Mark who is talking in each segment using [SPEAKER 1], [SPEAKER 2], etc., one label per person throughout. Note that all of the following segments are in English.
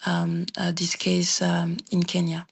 [SPEAKER 1] this case in Kenya.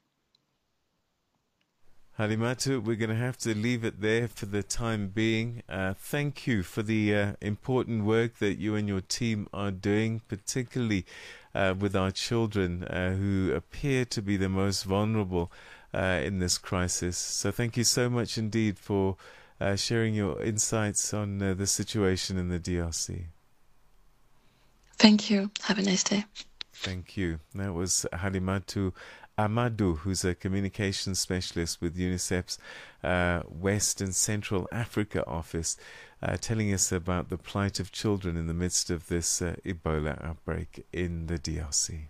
[SPEAKER 2] Halimatu, we're going to have to leave it there for the time being. Thank you for the important work that you and your team are doing, particularly with our children who appear to be the most vulnerable in this crisis. So thank you so much indeed for sharing your insights on the situation in the DRC.
[SPEAKER 1] Thank you. Have a nice day.
[SPEAKER 2] Thank you. That was Halimatu Amadou, who's a communications specialist with UNICEF's West and Central Africa office, telling us about the plight of children in the midst of this Ebola outbreak in the DRC.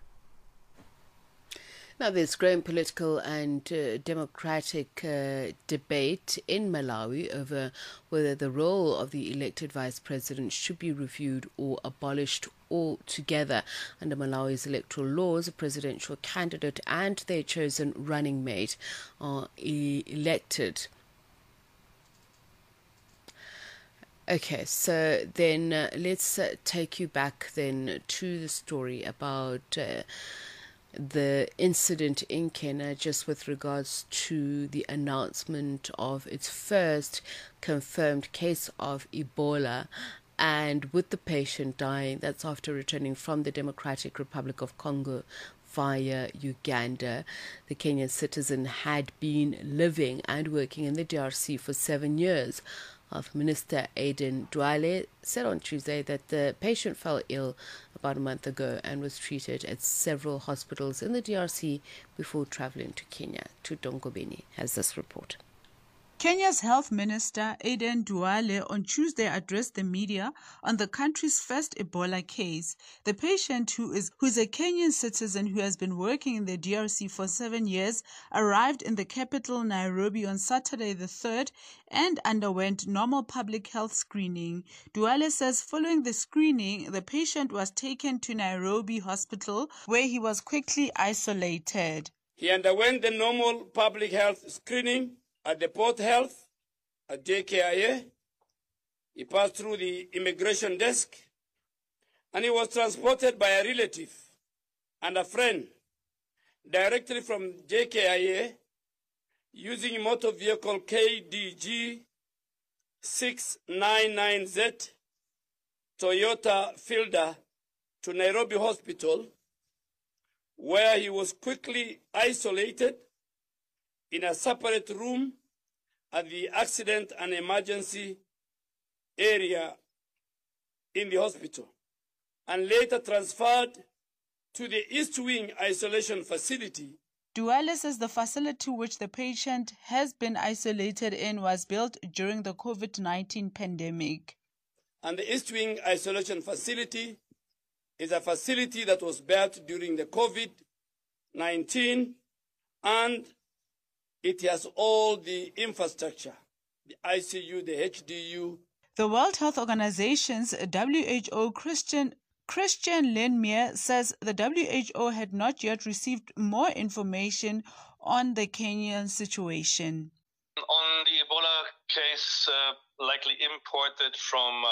[SPEAKER 3] Now, there's growing political and democratic debate in Malawi over whether the role of the elected vice president should be reviewed or abolished altogether. Under Malawi's electoral laws, a presidential candidate and their chosen running mate are elected. Okay, so then let's take you back then to the story about the incident in Kenya, just with regards to the announcement of its first confirmed case of Ebola, and with the patient dying. That's after returning from the Democratic Republic of Congo via Uganda. The Kenyan citizen had been living and working in the DRC for 7 years. Health Minister Aden Duale said on Tuesday that the patient fell ill about a month ago and was treated at several hospitals in the DRC before traveling to Kenya. Tudongobeni has this report.
[SPEAKER 4] Kenya's Health Minister Aden Duale on Tuesday addressed the media on the country's first Ebola case. The patient, who is a Kenyan citizen who has been working in the DRC for 7 years, arrived in the capital Nairobi on Saturday the 3rd and underwent normal public health screening. Duale says following the screening, the patient was taken to Nairobi Hospital, where he was quickly isolated.
[SPEAKER 5] He underwent the normal public health screening at the Port Health at JKIA. He passed through the immigration desk, and he was transported by a relative and a friend directly from JKIA using motor vehicle KDG 699Z Toyota Fielder to Nairobi Hospital, where he was quickly isolated in a separate room at the accident and emergency area in the hospital, and later transferred to the East Wing Isolation Facility.
[SPEAKER 4] Duale says the facility which the patient has been isolated in was built during the COVID-19 pandemic.
[SPEAKER 5] And the East Wing Isolation Facility is a facility that was built during the COVID-19, and it has all the infrastructure, the ICU, the HDU.
[SPEAKER 4] The World Health Organization's WHO Christian Lindmeier says the WHO had not yet received more information on the Kenyan situation.
[SPEAKER 6] On the Ebola case, likely imported from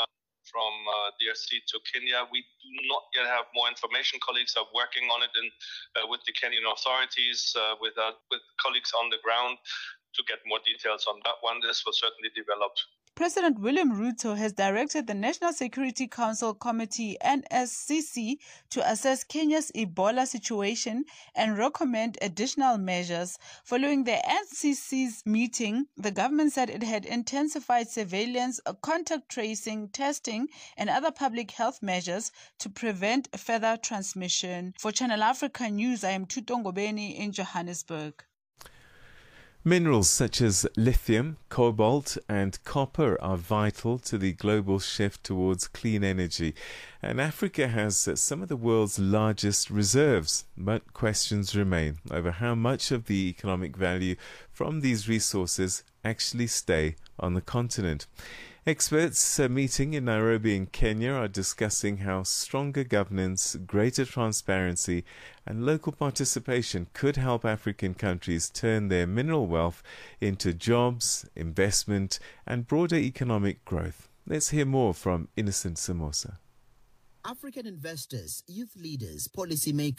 [SPEAKER 6] DRC to Kenya, we do not yet have more information. Colleagues are working on it with the Kenyan authorities, with colleagues on the ground to get more details on that one. This will certainly develop.
[SPEAKER 4] President William Ruto has directed the National Security Council Committee, NSCC, to assess Kenya's Ebola situation and recommend additional measures. Following the NCC's meeting, the government said it had intensified surveillance, contact tracing, testing, and other public health measures to prevent further transmission. For Channel Africa News, I am Tutongobeni in Johannesburg.
[SPEAKER 2] Minerals such as lithium, cobalt and copper are vital to the global shift towards clean energy, and Africa has some of the world's largest reserves. But questions remain over how much of the economic value from these resources actually stay on the continent. Experts meeting in Nairobi in Kenya are discussing how stronger governance, greater transparency and local participation could help African countries turn their mineral wealth into jobs, investment and broader economic growth. Let's hear more from Innocent Samosa.
[SPEAKER 7] African investors, youth leaders, policymakers